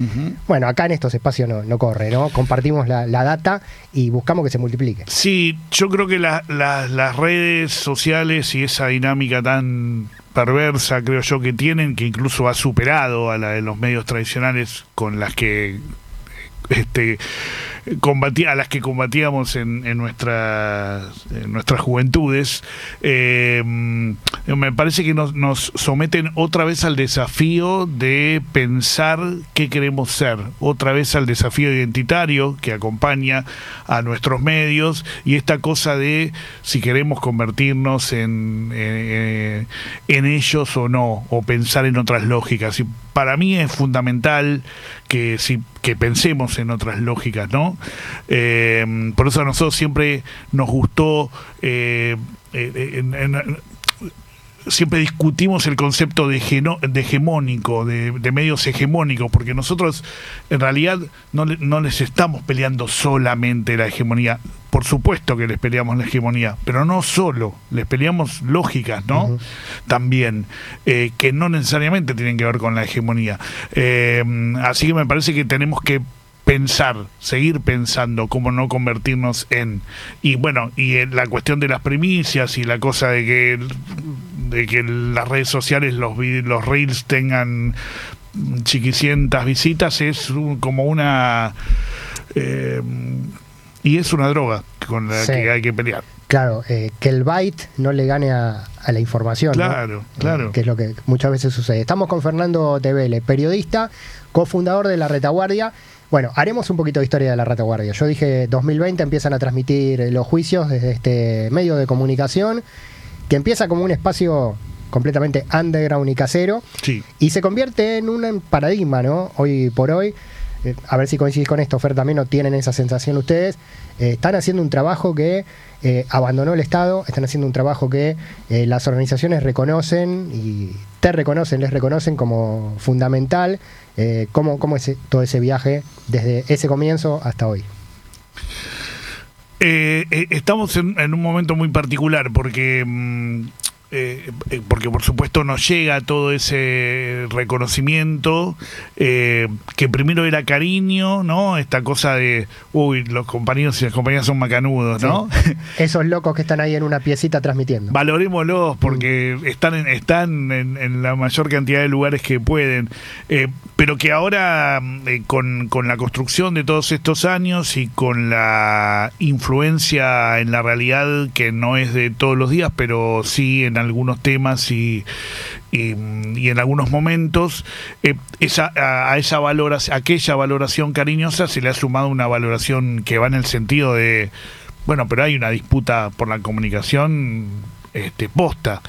Bueno, acá en estos espacios no corre, ¿no? Compartimos la data y buscamos que se multiplique. Sí, yo creo que las redes sociales y esa dinámica tan perversa, creo yo, que tienen, que incluso ha superado a la de los medios tradicionales con las que a las que combatíamos en nuestras juventudes, me parece que nos someten otra vez al desafío de pensar qué queremos ser, otra vez al desafío identitario que acompaña a nuestros medios, y esta cosa de si queremos convertirnos en ellos o no, o pensar en otras lógicas. Y para mí es fundamental que pensemos en otras lógicas, ¿no? Por eso a nosotros siempre nos gustó, siempre discutimos el concepto de hegemónico, de medios hegemónicos, porque nosotros en realidad no les estamos peleando solamente la hegemonía. Por supuesto que les peleamos la hegemonía, pero no solo, les peleamos lógicas, ¿no? También, que no necesariamente tienen que ver con la hegemonía. Así que me parece que tenemos que seguir pensando cómo no convertirnos en... Y bueno, y la cuestión de las primicias y la cosa de que las redes sociales, los reels tengan chiquicientas visitas, es como una... y es una droga con la que hay que pelear. Claro, que el byte no le gane a la información. Claro, ¿no? Claro. Que es lo que muchas veces sucede. Estamos con Fernando Tevele, periodista, cofundador de La Retaguardia. Bueno, haremos un poquito de historia de La Retaguardia. Yo dije 2020 empiezan a transmitir los juicios desde este medio de comunicación que empieza como un espacio completamente underground y casero, sí, y se convierte en un paradigma, ¿no? Hoy por hoy, a ver si coincidís con esto, Fer, también no tienen esa sensación ustedes. Están haciendo un trabajo que abandonó el Estado, están haciendo un trabajo que las organizaciones reconocen y les reconocen como fundamental. ¿Cómo es todo ese viaje desde ese comienzo hasta hoy? Estamos en un momento muy particular porque por supuesto nos llega todo ese reconocimiento, que primero era cariño, ¿no? Esta cosa de, los compañeros y las compañeras son macanudos, ¿no? Sí. Esos locos que están ahí en una piecita transmitiendo. Valorémoslos porque están en la mayor cantidad de lugares que pueden, pero que ahora con la construcción de todos estos años y con la influencia en la realidad que no es de todos los días, pero sí en algunos temas y en algunos momentos, aquella valoración cariñosa se le ha sumado una valoración que va en el sentido de, bueno, pero hay una disputa por la comunicación posta.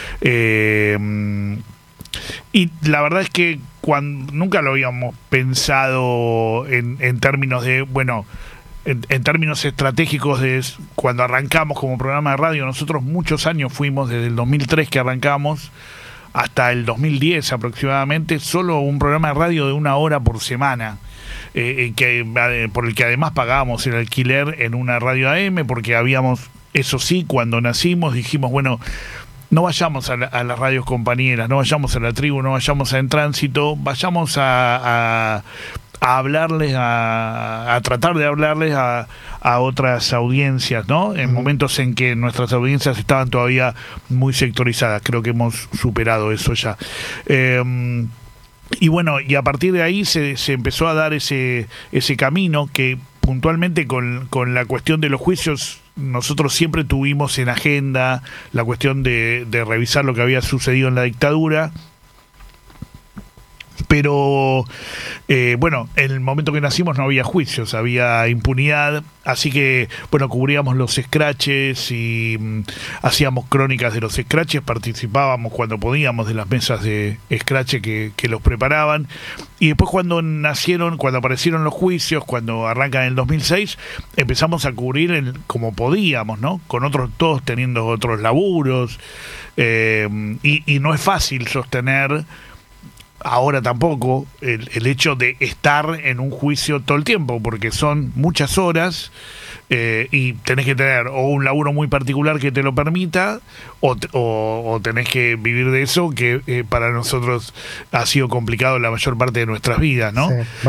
Y la verdad es que nunca lo habíamos pensado en términos de, bueno, en términos estratégicos, de cuando arrancamos como programa de radio. Nosotros muchos años fuimos, desde el 2003 que arrancamos hasta el 2010 aproximadamente, solo un programa de radio de 1 hora por semana, por el que además pagábamos el alquiler en una radio AM, porque eso sí, cuando nacimos dijimos, bueno, no vayamos a las radios compañeras, no vayamos a La Tribu, no vayamos a En Tránsito, vayamos a hablarles, a tratar de hablarles a otras audiencias, ¿no? En momentos en que nuestras audiencias estaban todavía muy sectorizadas. Creo que hemos superado eso ya. Y bueno, y a partir de ahí se empezó a dar ese camino que puntualmente con la cuestión de los juicios nosotros siempre tuvimos en agenda la cuestión de revisar lo que había sucedido en la dictadura. Pero bueno, en el momento que nacimos no había juicios, había impunidad, así que bueno, cubríamos los scratches y hacíamos crónicas de los scratches, participábamos cuando podíamos de las mesas de scratch que los preparaban, y después cuando aparecieron los juicios, cuando arrancan en el 2006, empezamos a cubrir como podíamos, ¿no? Con todos teniendo otros laburos, y no es fácil sostener ahora tampoco el hecho de estar en un juicio todo el tiempo, porque son muchas horas, y tenés que tener o un laburo muy particular que te lo permita, o tenés que vivir de eso, que para nosotros ha sido complicado la mayor parte de nuestras vidas, ¿no? Sí.